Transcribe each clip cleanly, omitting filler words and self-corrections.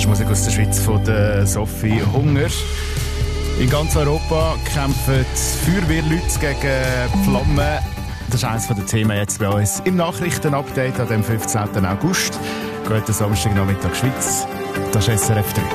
Musik aus der Schweiz von der Sophie Hunger. In ganz Europa kämpfen Feuerwehrleute gegen Flammen. Das ist eines der Themen jetzt bei uns im Nachrichtenupdate an dem 15. August. Guten Samstagnachmittag Schweiz. Das ist SRF 3.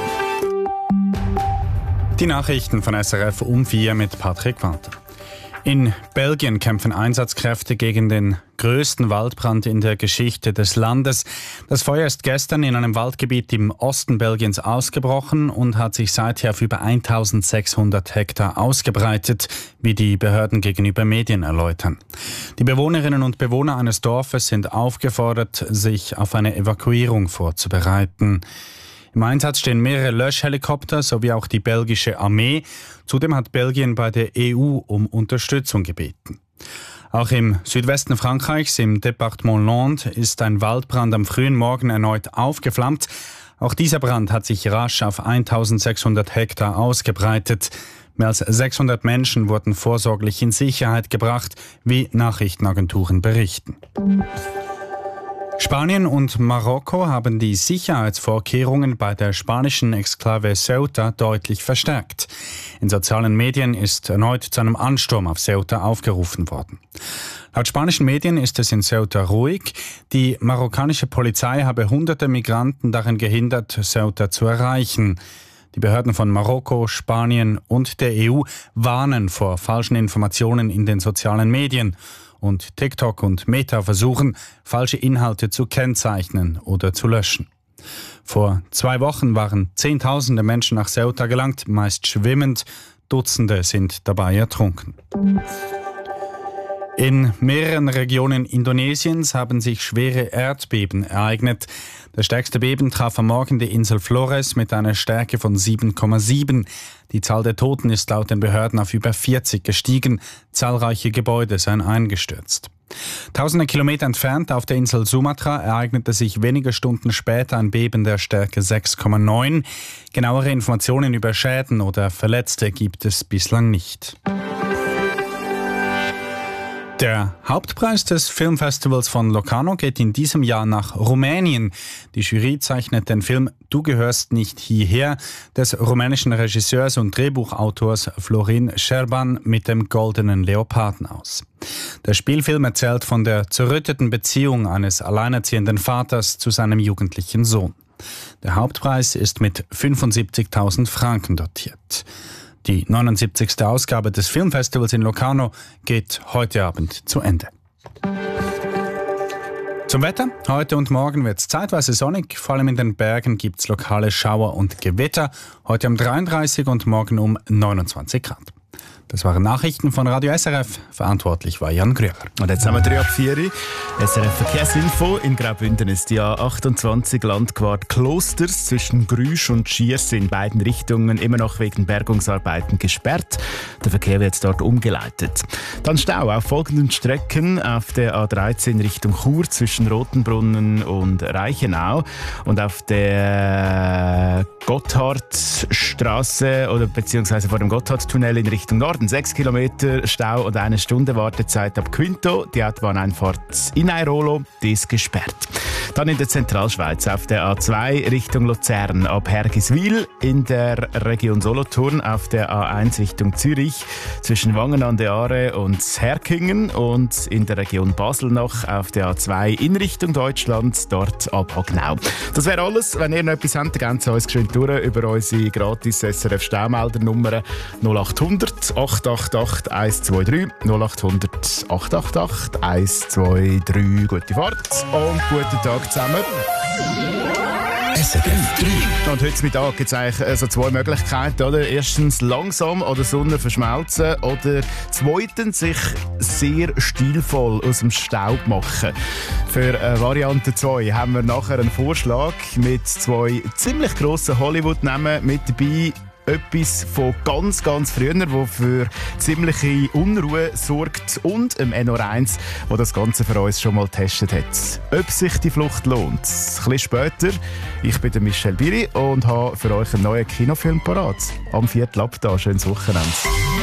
Die Nachrichten von SRF um 4 mit Patrick Walter. In Belgien kämpfen Einsatzkräfte gegen den größten Waldbrand in der Geschichte des Landes. Das Feuer ist gestern in einem Waldgebiet im Osten Belgiens ausgebrochen und hat sich seither auf über 1600 Hektar ausgebreitet, wie die Behörden gegenüber Medien erläutern. Die Bewohnerinnen und Bewohner eines Dorfes sind aufgefordert, sich auf eine Evakuierung vorzubereiten. Im Einsatz stehen mehrere Löschhelikopter sowie auch die belgische Armee. Zudem hat Belgien bei der EU um Unterstützung gebeten. Auch im Südwesten Frankreichs, im Departement Landes, ist ein Waldbrand am frühen Morgen erneut aufgeflammt. Auch dieser Brand hat sich rasch auf 1600 Hektar ausgebreitet. Mehr als 600 Menschen wurden vorsorglich in Sicherheit gebracht, wie Nachrichtenagenturen berichten. Spanien und Marokko haben die Sicherheitsvorkehrungen bei der spanischen Exklave Ceuta deutlich verstärkt. In sozialen Medien ist erneut zu einem Ansturm auf Ceuta aufgerufen worden. Laut spanischen Medien ist es in Ceuta ruhig. Die marokkanische Polizei habe hunderte Migranten daran gehindert, Ceuta zu erreichen. Die Behörden von Marokko, Spanien und der EU warnen vor falschen Informationen in den sozialen Medien. Und TikTok und Meta versuchen, falsche Inhalte zu kennzeichnen oder zu löschen. Vor 2 Wochen waren Zehntausende Menschen nach Ceuta gelangt, meist schwimmend. Dutzende sind dabei ertrunken. In mehreren Regionen Indonesiens haben sich schwere Erdbeben ereignet. Das stärkste Beben traf am Morgen die Insel Flores mit einer Stärke von 7,7. Die Zahl der Toten ist laut den Behörden auf über 40 gestiegen. Zahlreiche Gebäude seien eingestürzt. Tausende Kilometer entfernt auf der Insel Sumatra ereignete sich wenige Stunden später ein Beben der Stärke 6,9. Genauere Informationen über Schäden oder Verletzte gibt es bislang nicht. Der Hauptpreis des Filmfestivals von Locarno geht in diesem Jahr nach Rumänien. Die Jury zeichnet den Film Du gehörst nicht hierher des rumänischen Regisseurs und Drehbuchautors Florin Șerban mit dem Goldenen Leoparden aus. Der Spielfilm erzählt von der zerrütteten Beziehung eines alleinerziehenden Vaters zu seinem jugendlichen Sohn. Der Hauptpreis ist mit 75.000 Franken dotiert. Die 79. Ausgabe des Filmfestivals in Locarno geht heute Abend zu Ende. Zum Wetter. Heute und morgen wird es zeitweise sonnig. Vor allem in den Bergen gibt es lokale Schauer und Gewitter. Heute um 33 und morgen um 29 Grad. Das waren Nachrichten von Radio SRF. Verantwortlich war Jan Grüber. Und jetzt haben wir 3 ab 4. SRF Verkehrsinfo. In Graubünden ist die A28 Landquart Klosters zwischen Grüsch und Schiers in beiden Richtungen immer noch wegen Bergungsarbeiten gesperrt. Der Verkehr wird dort umgeleitet. Dann Stau auf folgenden Strecken auf der A13 Richtung Chur zwischen Rotenbrunnen und Reichenau und auf der Gotthardstraße oder beziehungsweise vor dem Gotthardtunnel in Richtung Norden 6 Kilometer Stau und 1 Stunde Wartezeit ab Quinto. Die Autobahneinfahrt in Airolo, die ist gesperrt. Dann in der Zentralschweiz auf der A2 Richtung Luzern ab Hergiswil, in der Region Solothurn auf der A1 Richtung Zürich zwischen Wangen an der Aare und Herkingen und in der Region Basel noch auf der A2 in Richtung Deutschland, dort ab Hagnau. Das wäre alles. Wenn ihr noch etwas habt, dann gebt uns geschwind durch über unsere gratis SRF Staumeldernummer 0800 888 123 0800 888 123. Gute Fahrt und guten Tag zusammen. SRF 3. Und heute Mittag gibt es eigentlich so 2 Möglichkeiten. Oder? Erstens langsam an der Sonne verschmelzen oder zweitens sich sehr stilvoll aus dem Staub machen. Für Variante 2 haben wir nachher einen Vorschlag mit 2 ziemlich grossen Hollywood-Namen mit dabei. Etwas von ganz, ganz früher, das für ziemliche Unruhe sorgt und Enno Reins, der das Ganze für uns schon mal getestet hat. Ob sich die Flucht lohnt? Ein bisschen später. Ich bin der Michel Biri und habe für euch einen neuen Kinofilm parat. Am 4. ab da. Schönes Wochenende.